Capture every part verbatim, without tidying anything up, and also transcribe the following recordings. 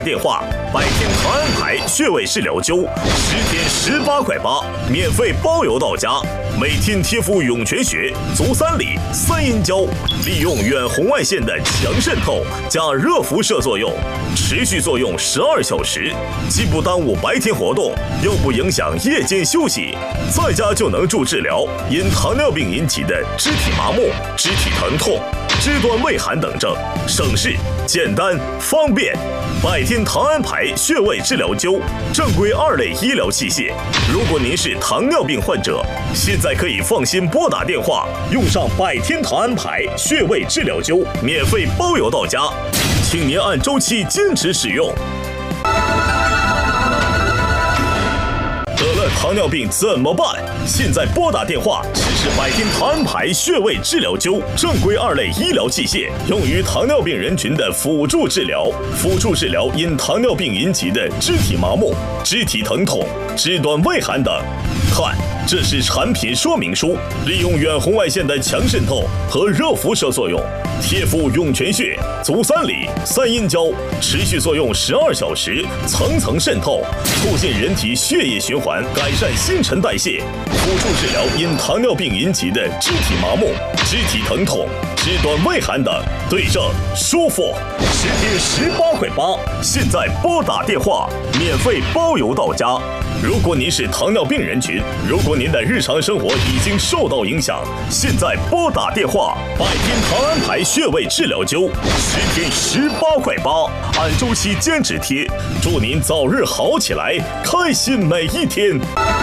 电话：百天堂安牌穴位治疗灸，十天十八块八，免费包邮到家。每天贴敷涌泉穴、足三里、三阴交，利用远红外线的强渗透加热辐射作用，持续作用十二小时，既不耽误白天活动，又不影响夜间休息，在家就能助治疗因糖尿病引起的肢体麻木、肢体疼痛、肢端畏寒等症，省事、简单、方便。百天堂安牌穴位治疗灸，正规二类医疗器械。如果您是糖尿病患者，现在可以放心拨打电话，用上百天堂安牌穴位治疗灸，免费包邮到家，请您按周期坚持使用。得了糖尿病怎么办？现在拨打电话，试试百天堂安牌穴位治疗灸，正规二类医疗器械，用于糖尿病人群的辅助治疗，辅助治疗因糖尿病引起的肢体麻木、肢体疼痛、肢端畏寒等。看，这是产品说明书，利用远红外线的强渗透和热辐射作用，贴敷涌泉穴、足三里、三阴交，持续作用十二小时，层层渗透，促进人体血液循环，改善新陈代谢，辅助治疗因糖尿病引起的肢体麻木、肢体疼痛、肢端畏寒等，对症舒服。十天十八块八，现在拨打电话，免费包邮到家。如果您是糖尿病人群，如果您的日常生活已经受到影响，现在拨打电话，百天堂安牌穴位治疗灸，十天十八块八，按周期坚持贴，祝您早日好起来，开心每一天。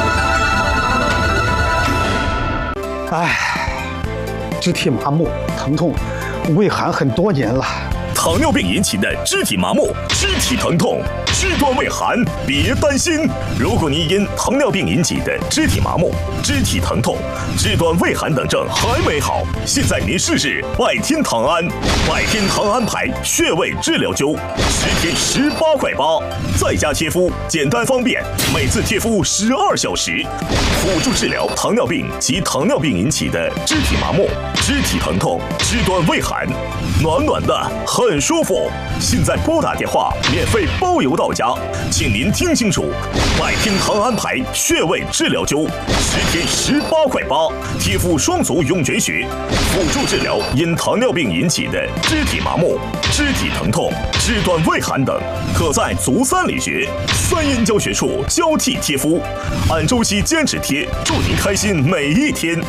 唉，肢体麻木、疼痛、畏寒很多年了。 糖尿病引起的肢体麻木、肢体疼痛、肢端畏寒，别担心。如果您因糖尿病引起的肢体麻木、肢体疼痛、肢端畏寒等症还没好，现在您试试百天堂安，百天堂安牌穴位治疗灸，十天十八块八，在家贴敷，简单方便，每次贴敷十二小时，辅助治疗糖尿病及糖尿病引起的肢体麻木、肢体疼痛、肢端畏寒，暖暖的，很舒服。现在拨打电话，免费包邮到家，请您听清楚，百天堂安牌穴位治疗灸，十天十八块八，贴敷双足涌泉穴，辅助治疗因糖尿病引起的肢体麻木、肢体疼痛、肢端畏寒等，可在足三里穴、三阴交穴处交替贴敷，按周期坚持贴，祝您开心每一天。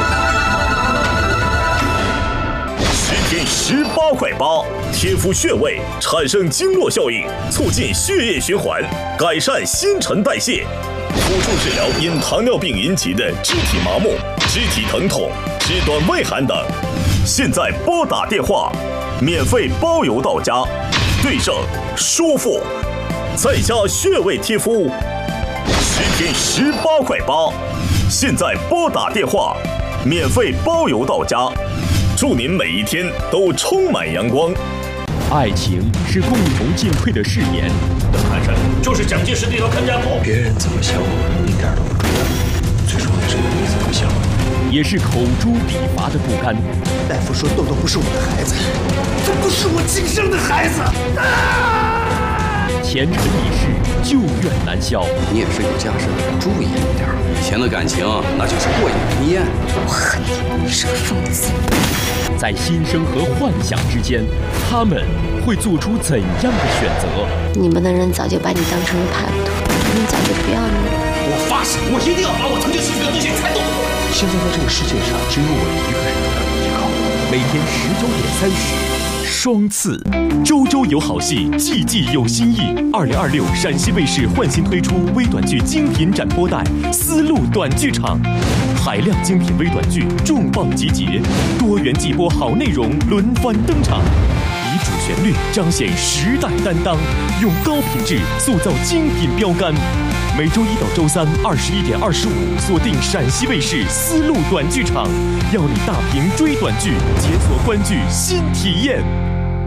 天十八块八，贴敷穴位产生经络效应，促进血液循环，改善新陈代谢，辅助治疗因糖尿病引起的肢体麻木、肢体疼痛、肢端畏寒等。现在拨打电话，免费包邮到家，对症舒服，在家穴位贴敷，十天十八块八。现在拨打电话，免费包邮到家。祝您每一天都充满阳光。 爱情是共同进退的誓言。 邓寒山就是蒋介石那条看家狗， 别人怎么想我一点都不重要，最重要的是你怎么想我。 也是口诛笔伐的不甘。 大夫说豆豆不是我的孩子，这不是我亲生的孩子。啊！ 前尘已逝，旧怨难消。 你也是有家室的，注意一点。以前的感情那就是过眼云烟。 我恨你，你是个疯子。 在心声和幻想之间，他们会做出怎样的选择？ 你们的人早就把你当成了叛徒，他们早就不要你了。 我发誓，我一定要把我曾经失去的东西全都。 现在在这个世界上，只有我一个人可以依靠。 每天十九点三十，双刺，周周有好戏，季季有新意。二零二六陕西卫视焕新推出微短剧精品展播带《丝路短剧场》。海量精品微短剧重磅集结，多元季播好内容轮番登场，以主旋律彰显时代担当，用高品质塑造精品标杆。每周一到周三二十一点二十五，锁定陕西卫视丝路短剧场，要你大屏追短剧，解锁观剧新体验。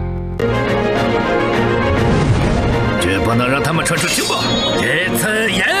绝不能让他们传出情报，这次严